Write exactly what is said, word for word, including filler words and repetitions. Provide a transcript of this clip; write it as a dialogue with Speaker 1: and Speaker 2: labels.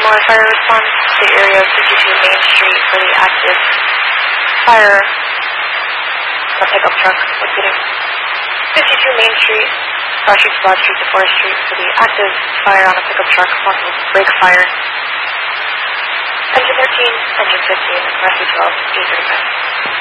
Speaker 1: More fire response to the area of fifty-two Main Street for the active fire on a pickup truck located fifty-two Main Street, Broad Street to Broad Street to Forest Street for the active fire on a pickup truck, possible brake fire. Engine thirteen, engine fifteen, Rescue twelve, eight thirty-five.